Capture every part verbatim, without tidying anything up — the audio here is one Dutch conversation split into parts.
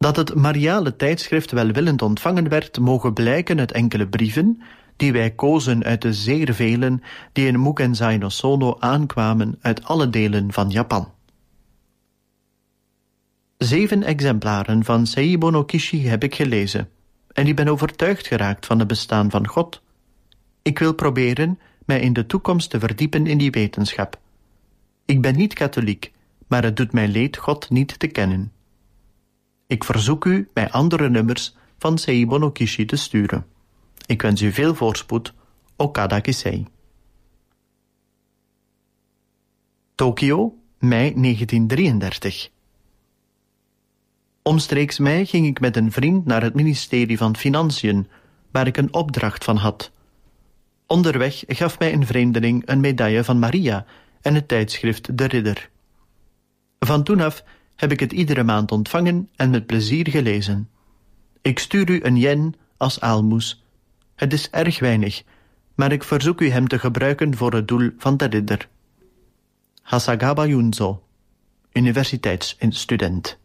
Dat het Mariale tijdschrift welwillend ontvangen werd, mogen blijken uit enkele brieven die wij kozen uit de zeer velen die in Mukenzai no Sono aankwamen uit alle delen van Japan. Zeven exemplaren van Seibo no Kishi heb ik gelezen en ik ben overtuigd geraakt van het bestaan van God. Ik wil proberen mij in de toekomst te verdiepen in die wetenschap. Ik ben niet katholiek, maar het doet mij leed God niet te kennen. Ik verzoek u mij andere nummers van Seibo no Kishi te sturen. Ik wens u veel voorspoed. Okada Kisei. Tokio, mei negentien drieëndertig. Omstreeks mei ging ik met een vriend naar het ministerie van Financiën, waar ik een opdracht van had. Onderweg gaf mij een vreemdeling een medaille van Maria en het tijdschrift De Ridder. Van toen af heb ik het iedere maand ontvangen en met plezier gelezen. Ik stuur u een yen als aalmoes. Het is erg weinig, maar ik verzoek u hem te gebruiken voor het doel van De Ridder. Hasagawa Junzo, universiteitsstudent.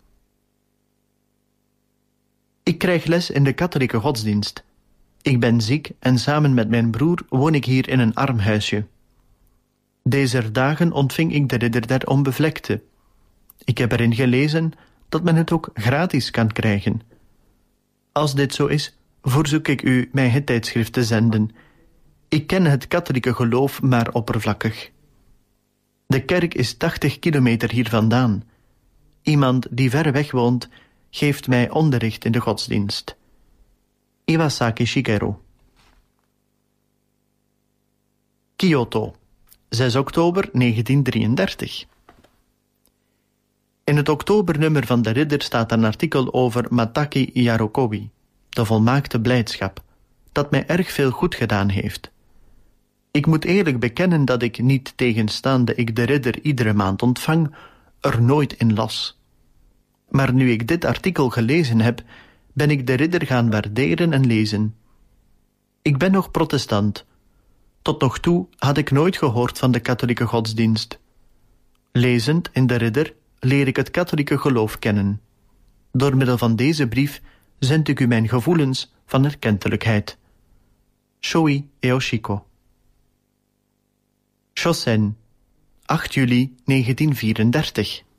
Ik krijg les in de katholieke godsdienst. Ik ben ziek en samen met mijn broer woon ik hier in een arm huisje. Deze dagen ontving ik de Ridder der Onbevlekte. Ik heb erin gelezen dat men het ook gratis kan krijgen. Als dit zo is, verzoek ik u mij het tijdschrift te zenden. Ik ken het katholieke geloof maar oppervlakkig. De kerk is tachtig kilometer hier vandaan. Iemand die ver weg woont, geeft mij onderricht in de godsdienst. Iwasaki Shigeru. Kyoto, zes oktober negentien drieëndertig. In het oktobernummer van De Ridder staat een artikel over Mataki Yarokobi, de volmaakte blijdschap, dat mij erg veel goed gedaan heeft. Ik moet eerlijk bekennen dat ik, niet tegenstaande ik De Ridder iedere maand ontvang, er nooit in las. Maar nu ik dit artikel gelezen heb, ben ik De Ridder gaan waarderen en lezen. Ik ben nog protestant. Tot nog toe had ik nooit gehoord van de katholieke godsdienst. Lezend in De Ridder leer ik het katholieke geloof kennen. Door middel van deze brief zend ik u mijn gevoelens van erkentelijkheid. Shoi Eoshiko. Shosen, acht juli negentien vierendertig.